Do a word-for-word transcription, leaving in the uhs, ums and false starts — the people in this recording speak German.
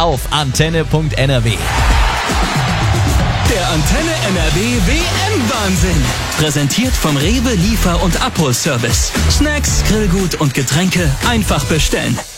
auf antenne punkt n r w. Der Antenne N R W W M-Wahnsinn. Präsentiert vom Rewe Liefer- und Abholservice. Snacks, Grillgut und Getränke einfach bestellen.